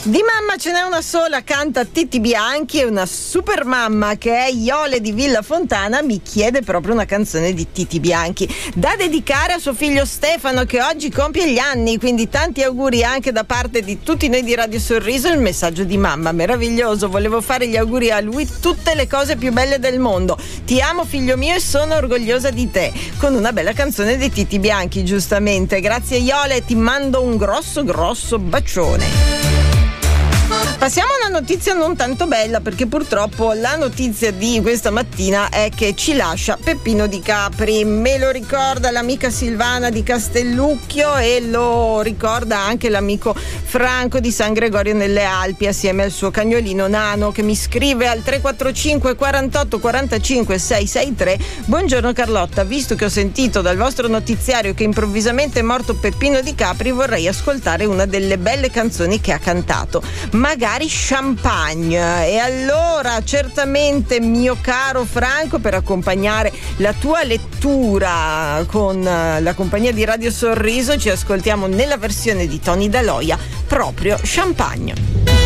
Di mamma ce n'è una sola, canta Titti Bianchi, e una super mamma che è Iole di Villa Fontana mi chiede proprio una canzone di Titti Bianchi da dedicare a suo figlio Stefano, che oggi compie gli anni, quindi tanti auguri anche da parte di tutti noi di Radio Sorriso. Il messaggio di mamma meraviglioso, volevo fare gli auguri a lui, tutte le cose più belle del mondo, ti amo figlio mio e sono orgogliosa di te, con una bella canzone di Titti Bianchi, giustamente. Grazie Iole, ti mando un grosso bacione. Passiamo a una notizia non tanto bella, perché purtroppo la notizia di questa mattina è che ci lascia Peppino Di Capri. Me lo ricorda l'amica Silvana di Castellucchio e lo ricorda anche l'amico Franco di San Gregorio nelle Alpi, assieme al suo cagnolino Nano, che mi scrive al 345 48 45 663: buongiorno Carlotta, visto che ho sentito dal vostro notiziario che improvvisamente è morto Peppino Di Capri, vorrei ascoltare una delle belle canzoni che ha cantato, magari Champagne. E allora certamente, mio caro Franco, per accompagnare la tua lettura con la compagnia di Radio Sorriso, ci ascoltiamo nella versione di Tony Daloia proprio Champagne.